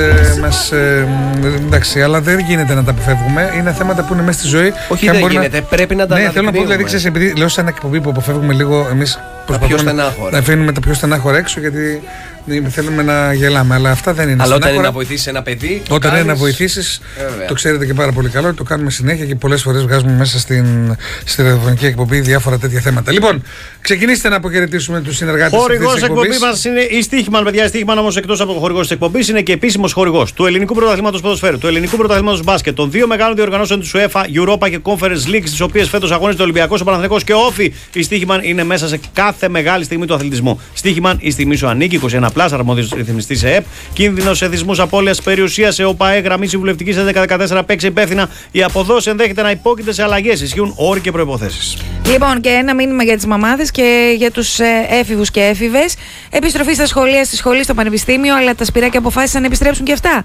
Εντάξει, αλλά δεν γίνεται να τα αποφεύγουμε. Είναι θέματα που είναι μέσα στη ζωή. Όχι, δεν γίνεται. Πρέπει να τα αναδεικνύουμε. Ναι, θέλω να πω, δηλαδή, ξέρεις, επειδή λέω σαν εκπομπή που αποφεύγουμε λίγο, εμείς προσπαθούμε να αφήνουμε τα πιο στενάχωρα έξω, γιατί θέλουμε να γελάμε. Αλλά αυτά δεν είναι. Αλλά όταν είναι να βοηθήσεις ένα παιδί. Όταν είναι να βοηθήσεις, το ξέρετε και πάρα πολύ καλό, το κάνουμε συνέχεια και πολλές φορές βγάζουμε μέσα στη ραδιοφωνική εκπομπή διάφορα τέτοια θέματα. Λοιπόν, ξεκινήστε να αποχαιρετήσουμε τους συνεργάτες. Χορηγός εκπομπή μας είναι η Στίχημαν, παιδιά. Η Στίχημαν όμως, εκτός από χορηγός της εκπομπής, είναι και επίσημος χορηγός του Ελληνικού Πρωταθλήματος Ποδοσφαίρου, του Ελληνικού Πρωταθλήματος Μπάσκετ, των δύο μεγάλων διοργανώσεων της UEFA, Europa και Conference League, στις οποίες φέτος αγωνίζεται ο Ολυμπιακός, ο Παναθηναϊκός και ο Όφι. Η Στίχημαν είναι μέσα σε κάθε μεγάλη στιγμή του αθλητισμού. Στίχημαν, η στιγμή σου ανήκει, 21+, αρμόδιος ρυθμιστής ΕΕΠ, κίνδυνος εθισμούς απώλειας περιουσίας σε ΟΠΑΕ, γραμμή συμβουλευτικής 1114, παίξει υπεύθυνα. Οι αποδόσεις ενδέχεται να υπόκειται σε αλλαγές. Ισχύουν όροι και προϋποθέσεις. Λοιπόν, και ένα μήνυμα για τις μαμάδες και για τους έφηβους και έφηβες. Επιστροφή στα σχολεία, στη σχολή, στο πανεπιστήμιο, αλλά τα σπυράκια αποφάσισαν να επιστρέψουν και αυτά.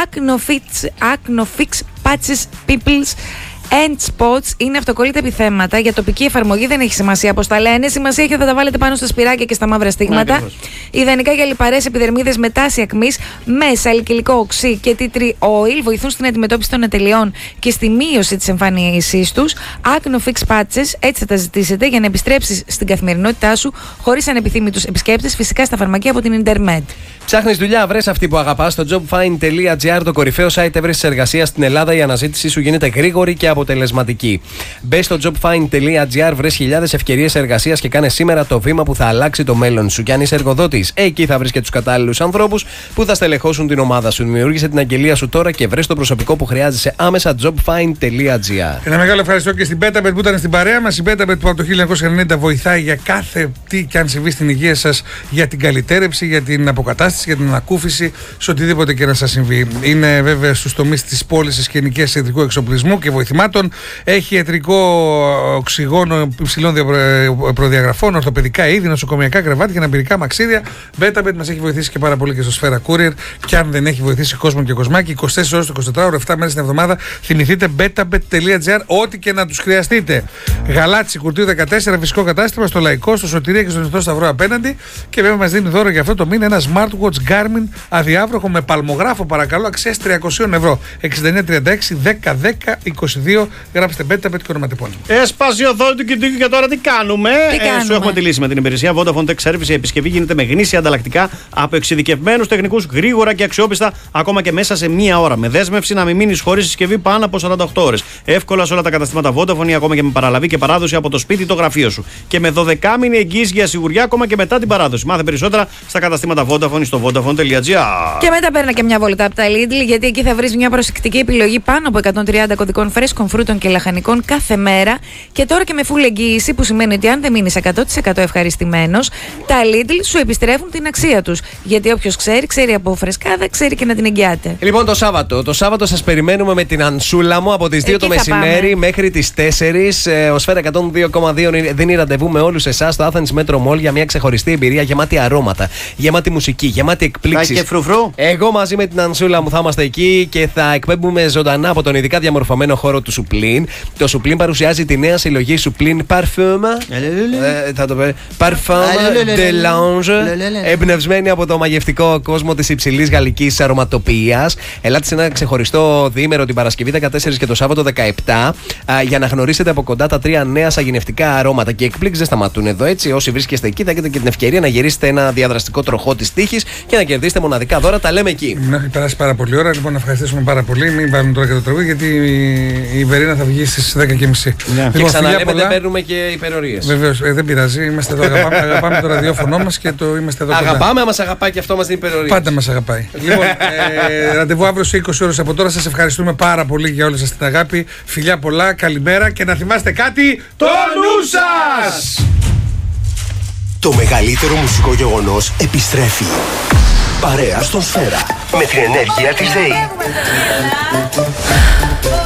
Acnofix Patches Peoples End Spots είναι αυτοκόλλητα επιθέματα για τοπική εφαρμογή. Δεν έχει σημασία πώς τα λένε. Σημασία έχει ότι θα τα βάλετε πάνω στα σπυράκια και στα μαύρα στίγματα. Ιδανικά για λιπαρές επιδερμίδες με τάση ακμής, με σαλικυλικό οξύ και tea tree oil. Βοηθούν στην αντιμετώπιση των ατελειών και στη μείωση της εμφάνισής τους. Acnofix Patches, έτσι θα τα ζητήσετε για να επιστρέψεις στην καθημερινότητά σου χωρίς ανεπιθύμητους επισκέπτες, φυσικά στα φαρμακεία από την Intermed. Ψάχνεις δουλειά, βρες αυτή που αγαπάς στο jobfind.gr, το κορυφαίο site έβρεσης εργασίας στην Ελλάδα. Η αναζήτησή σου γίνεται γρήγορη και αποτελεσματική. Μπες στο jobfind.gr, βρες χιλιάδες ευκαιρίες εργασίας και κάνε σήμερα το βήμα που θα αλλάξει το μέλλον σου. Και αν είσαι εργοδότης, εκεί θα βρεις και τους κατάλληλους ανθρώπους που θα στελεχώσουν την ομάδα σου. Δημιούργησε την αγγελία σου τώρα και βρες το προσωπικό που χρειάζεσαι άμεσα. jobfind.gr. Ένα μεγάλο ευχαριστώ και στην Betabet που ήταν στην παρέα μας. Η Betabet που από το 1990 βοηθάει για κάθε τι και αν συμβεί στην υγεία σας, για την καλυτέρευση, για την αποκατάσταση, για την ανακούφιση, σε οτιδήποτε και να σας συμβεί. Είναι βέβαια στους τομείς της πώλησης και ενοικίας ιατρικού εξοπλισμού και βοηθημάτων. Έχει ιατρικό οξυγόνο υψηλών προδιαγραφών, ορθοπαιδικά είδη, νοσοκομιακά κρεβάτια και αναπηρικά μαξίδια. Betabet μας έχει βοηθήσει και πάρα πολύ και στο Σφαίρα Courier. Και αν δεν έχει βοηθήσει κόσμο και κοσμάκι, 24 ώρες το 24ωρο, 7 μέρες την εβδομάδα, θυμηθείτε betabet.gr, ό,τι και να τους χρειαστείτε. Γαλάτσι, Κουρτίου 14, φυσικό κατάστημα, στο Λαϊκό, στο Σωτηρία και στον Ινθό Σταυρό απέναντι. Και βέβαια μας δίνει δώρο για αυτό το μήνα ένα smartwatch Garmin αδιάβροχο με παλμογράφο, παρακαλώ, αξίας 300 ευρώ. 6936 10 10 22. Γράψτε Betabet και ονοματεπώνυμο. Έσπασε η οθόνη του κινητού και τώρα τι κάνουμε. Σου έχουμε τη λύση με την υπηρεσία Vodafone Tech Service. Η επισκευή γίνεται με γνήσια ανταλλακτικά από εξειδικευμένους τεχνικούς, γρήγορα και αξιόπιστα, ακόμα και μέσα σε μία ώρα. Με δέσμευση να μην μείνεις χωρίς συσκευή πάνω από 48 ώρες. Εύκολα σε όλα τα καταστήματα Vodafone, ακόμα και με παραλαβή και παράδοση από το σπίτι ή το γραφείο σου. Και με 12μηνη εγγύηση για σιγουριά, ακόμα και μετά την παράδοση. Μάθε περισσότερα στα καταστήματα Vodafone στο vodafone.gr. Και μετά παίρνα και μια βόλτα από τα Lidl, γιατί εκεί θα βρεις μια προσεκτική επιλογή πάνω από 130 κωδικών φρέσκων φρούτων και λαχανικών κάθε μέρα. Και τώρα και με full εγγύηση, που σημαίνει ότι αν δεν μείνεις 100% ευχαριστημένος, τα Lidl σου επιστρέφουν την αξία τους. Γιατί όποιος ξέρει από φρεσκάδα, ξέρει και να την εγγυάται. Λοιπόν, το Σάββατο σας περιμένουμε με την Ανσούλα μου από τις 2 το μεσημέρι μέχρι τις 4. Ο Σφαίρα 102,2 δίνει ραντεβού με όλους εσάς στο Athens Metro Mall για μια ξεχωριστή εμπειρία γεμάτη αρώματα, γεμάτη μουσική, γεμάτη εκπλήξεις. Και φρουφρού. Εγώ μαζί με την Ανσούλα μου θα είμαστε εκεί και θα εκπέμπουμε ζωντανά από τον ειδικά διαμορφωμένο χώρο του Suplin. Το Suplin παρουσιάζει τη νέα συλλογή Suplin Parfum. Θα το πω. Parfum de Lange. Εμπνευσμένη από το μαγευτικό κόσμο της υψηλής γαλλικής αρωματοποιίας. Ελάτε σε ένα ξεχωριστό διήμερο την Παρασκευή 14 και το Σάββατο 17 για να γνωρίσετε από κοντά τα 3 νέα σαγηνευτικά αρώματα. Και οι εκπλήξεις δεν σταματούν εδώ, έτσι. Όσοι βρίσκεστε εκεί θα έχετε και την ευκαιρία να γυρίσετε ένα διαδραστικό τροχό της τύχης και να κερδίσετε μοναδικά δώρα. Τα λέμε εκεί. Έχει περάσει πάρα πολύ ώρα. Λοιπόν, να ευχαριστήσουμε πάρα πολύ. Μην βάλουμε τώρα και το τραγούδι, γιατί η Βερίνα θα βγει στις 10:30. Ναι. Και ξαναλέμε, δεν παίρνουμε και υπερορίες. Βεβαίως, δεν πειράζει. Είμαστε εδώ, αγαπάμε το ραδιόφωνο μας και είμαστε εδώ. Αγαπάμε, μας αγαπάει και αυτό μας την υπερορίες. Πάντα μας αγαπάει. Λοιπόν, ραντεβού αύριο σε 20 ώρες από τώρα. Σας ευχαριστούμε πάρα πολύ για όλη σας την αγάπη. Φιλιά πολλά, καλημέρα και να θυμάστε κάτι. Το νου σας! Το μεγαλύτερο μουσικό γεγονός επιστρέφει. Παρέα στον Σφαίρα. Με την ενέργεια της ΔΕΗ.